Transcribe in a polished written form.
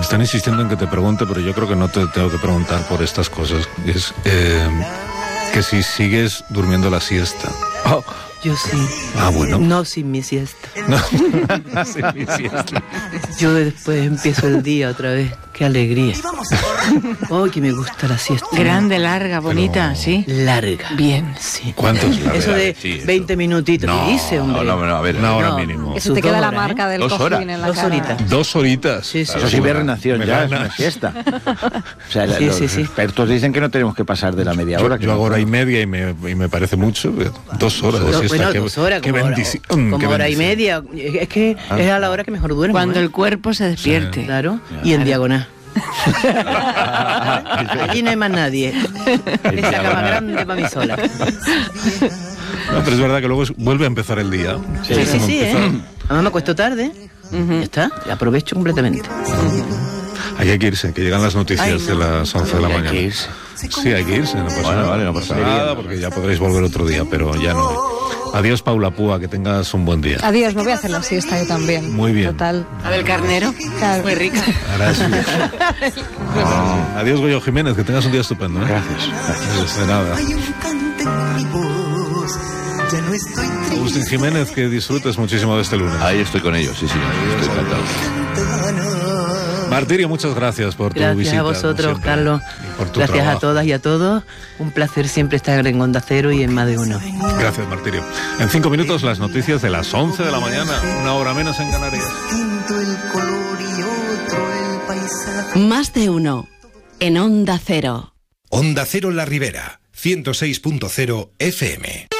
están insistiendo en que te pregunte, pero yo creo que no te tengo que preguntar por estas cosas. Es que si sigues durmiendo la siesta. Oh. Yo sí. Ah, bueno. No sin mi siesta. No, sin mi siesta. Yo después empiezo el día otra vez. Qué alegría. Oh, que me gusta la siesta. Grande, larga, bonita, pero... ¿sí? Larga. Bien, sí. ¿Cuánto es larga? Eso de sí, 20 minutitos. No, ¿Qué dice, hombre? no, a ver. Una hora No. mínimo. Eso te queda la marca del 2 cojín horas. en la 2 cara. horitas. 2 horitas. Sí, sí. Eso es hibernación, ya es una siesta. O sea, Sí, los sí, sí. expertos dicen que no tenemos que pasar de la media hora. Yo hago hora y media y me parece mucho. 2 horas de siesta. Bueno, Qué- 2 horas. qué Como bendición. como Qué hora y bendición. media. Es que es a la hora que mejor duermo. Cuando el cuerpo se despierte. Claro. Y en diagonal. Allí no hay más nadie. Esa cama grande para mí sola. No, pero es verdad que luego vuelve a empezar el día. Sí, sí, sí, Además me acuesto tarde. Ya está, la aprovecho completamente. Hay que irse, que llegan las noticias Ay, no. de las 11 de la mañana. Hay que irse. Sí, hay que irse, no pasa Bueno, nada. vale, no pasa nada, porque ya podréis volver otro día, pero ya no. Adiós, Paula Púa, que tengas un buen día. Adiós, me voy a hacer la siesta yo también. Muy bien. Total. A ver, carnero. Claro. Muy rica. Ahora sí. Adiós, Goyo Jiménez, que tengas un día estupendo. Gracias. De nada. Agustín Jiménez, que disfrutes muchísimo de este lunes. Ahí estoy con ellos, sí, estoy encantado. Martirio, muchas gracias por tu Gracias visita. a como vosotros, siempre, Carlos. y por tu Gracias trabajo. a todas y a todos. Un placer siempre estar en Onda Cero y en Más de Uno. Gracias, Martirio. En 5 minutos las noticias de las 11 de la mañana, una hora menos en Canarias. Más de Uno en Onda Cero. Onda Cero La Ribera, 106.0 FM.